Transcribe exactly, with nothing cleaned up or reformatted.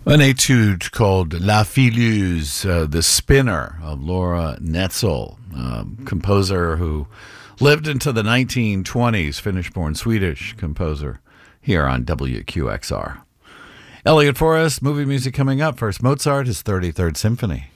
An etude called La Fileuse, uh, the Spinner of Laura Netzel, um, composer who lived into the nineteen twenties, Finnish-born Swedish composer here on W Q X R. Elliot Forrest, movie music coming up. First, Mozart, his thirty-third Symphony.